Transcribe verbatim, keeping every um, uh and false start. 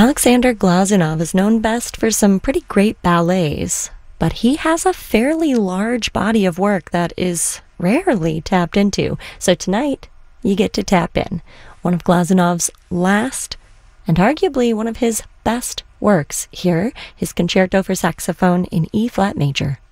Alexander Glazunov is known best for some pretty great ballets, but he has a fairly large body of work that is rarely tapped into. So tonight, you get to tap in. One of Glazunov's last, and arguably one of his best works here, his Concerto for Saxophone in E-flat major.